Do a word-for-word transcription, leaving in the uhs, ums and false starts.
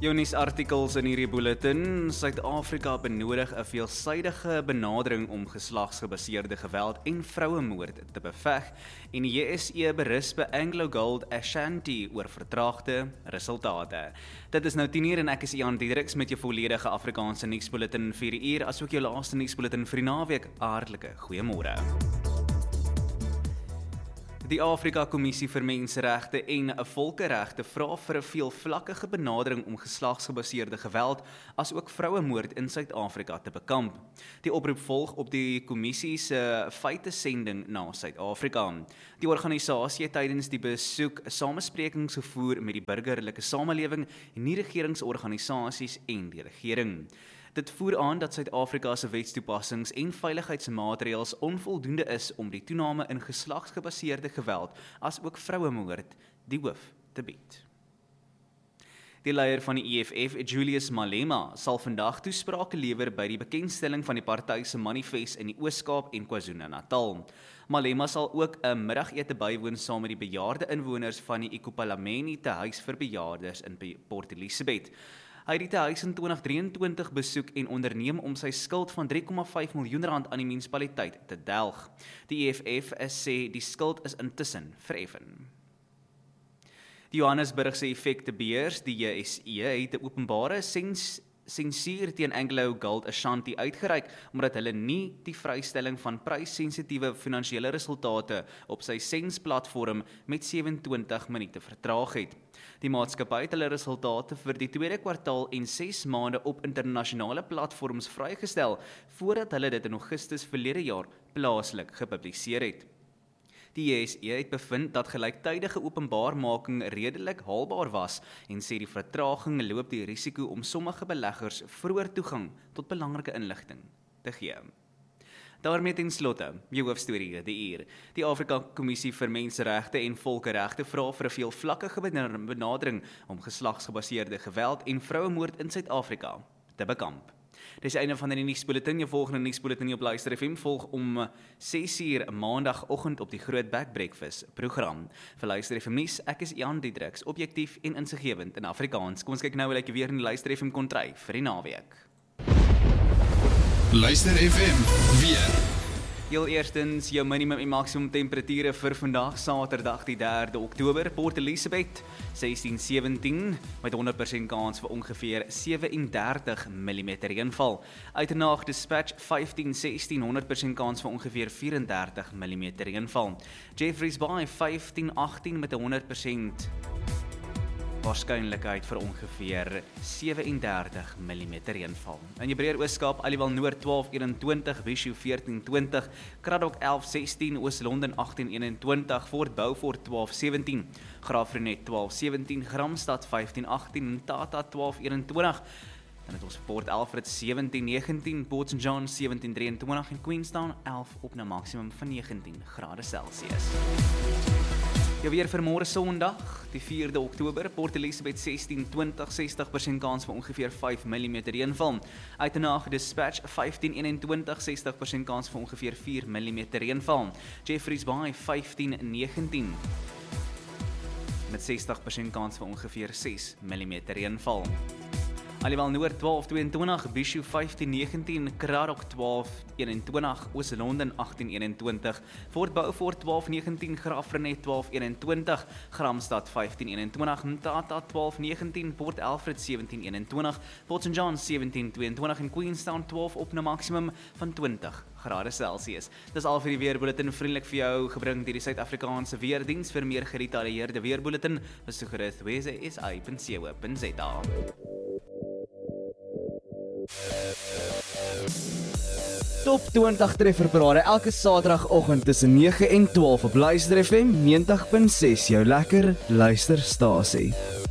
Jou nuusartikels in hierdie bulletin: Suid-Afrika benodig 'n veelsidige benadering om geslagsgebaseerde geweld en vrouemoord te beveg, en die J S E berus by AngloGold Ashanti oor vertraagde resultate. Dit is nou tien uur en ek is Ian Diedericks met jou volledige Afrikaanse nuusbulletin vir die uur, asook jou laaste nuusbulletin vir die naweek. Hartlike goeiemôre. Die Afrika-Kommissie vir Menseregte en Volkeregte vra vir 'n veelvlakkige benadering om geslagsgebaseerde geweld as ook vrouemoord in Suid-Afrika te bekamp. Die oproep volg op die kommissie se feitesending na Suid-Afrika. Die organisasie het tydens die besoek samesprekings gevoer met die burgerlike samelewing, nie-regeringsorganisasies en die regering. Dit voer aan dat Suid-Afrika se wetstoepassings en veiligheidsmaatreëls onvoldoende is om die toename in geslagsgebaseerde geweld as ook vrouemoord die hoof te bied. Die leier van die E F F, Julius Malema, sal vandag toesprake lewer by die bekendstelling van die party se manifest in die Oos-Kaap en KwaZulu-Natal. Malema sal ook 'n middagete bywoon saam met die bejaarde inwoners van die Ikupalameni te huis vir bejaardes in Port Elizabeth. Hy het die tehuis in twintig drieëntwintig besoek en onderneem om sy skuld van drie komma vyf miljoen rand aan die munisipaliteit te delg. Die E F F sê die skuld is intussen vereffen. Die Johannesburgse effektebeurs, die J S E, het 'n openbare sens sensuur teen AngloGold Ashanti uitgereik, omdat hulle nie die vrystelling van pryssensitiewe finansiële resultate op sy Sens-platform met sewe-en-twintig minute vertraag het. Die maatskappy het hulle resultate vir die tweede kwartaal en ses maande op internasionale platforms vrygestel, voordat hulle dit in Augustus verlede jaar plaaslik gepubliseer het. Die J S E het bevind dat gelyktydige openbaarmaking redelik haalbaar was en sê die vertraging loop die risiko om sommige beleggers vroeër toegang tot belangrike inligting te gee. Daarmee ten slotte, jou hoofstorie die uur. Die Afrika-Kommissie vir Menseregte en Volkeregte vra vir 'n veelvlakkige benadering om geslagsgebaseerde geweld en vrouemoord in Suid-Afrika te bekamp. Dis einde van die nuusbulletin. Jou volgende nuusbulletin op Luister F M volg om ses uur maandagoggend op die Groot Back Breakfast program. Vir Luister F M nuus, ek is Ian Diedericks, objektief en insiggewend in Afrikaans. Kom ons kyk nou hoe lyk jy weer in die Luister F M kontry vir die naweek. Luister F M weer. Heel eerstens, jou minimum en maksimum temperature vir vandag, Saterdag die derde Oktober, Port Elizabeth sestien sewentien met honderd persent kans vir ongeveer sewe-en-dertig millimeter reënval. Uitenaag Dispatch vyftien sestien honderd persent kans vir ongeveer vyf-en-dertig millimeter reënval. Jeffreys Bay vyftien agtien met honderd persent waarskynlikheid vir ongeveer sewe-en-dertig millimeter reënval. In jou breër Oos-Kaap, Aliwal Noord twaalf eenentwintig, Bhisho veertien twintig, Kraddock elf sestien, Oos-London agttien eenentwintig, Fort Beaufort twaalf sewentien, Graafrenet twaalf sewentien, Gramstad vyftien agtien, Tata twaalf eenentwintig, dan het ons Port Alfred sewentien negentien, Port Saint John sewentien drieëntwintig en Queenstown elf op 'n maksimum van negentien grade Celsius. Jou weer vir môre Sondag, die vierde Oktober, Port Elizabeth sestien twintig, sestig persent kans vir ongeveer vyf millimeter reënval. Uitenaag Dispatch vyftien eenentwintig, sestig persent kans vir ongeveer vier millimeter reënval. Jeffreys Bay vyftien negentien met sestig persent kans vir ongeveer ses millimeter reënval. Aliwal Noord twaalf tweeëntwintig, Bhisho vyftien negentien, Kraddock twaalf eenentwintig, Oos-London agttien eenentwintig, Fort Beaufort twaalf negentien, Graafrenet twaalf eenentwintig, Gramstad vyftien eenentwintig, Mtata twaalf negentien, Port Alfred sewentien eenentwintig, Port Saint John sewentien tweeëntwintig en Queenstown twaalf op 'n maksimum van twintig grade Celsius. Dis al vir die weerbulletin, vriendelik vir jou gebring deur die Suid-Afrikaanse Weerdiens. Vir meer gedetailleerde weerbulletin, besoek gerus w s a punt co punt z a. Top twintig trefferparade elke Saterdagoggend tussen nege en twaalf op Luister F M negentig punt ses, jou lekker luisterstasie.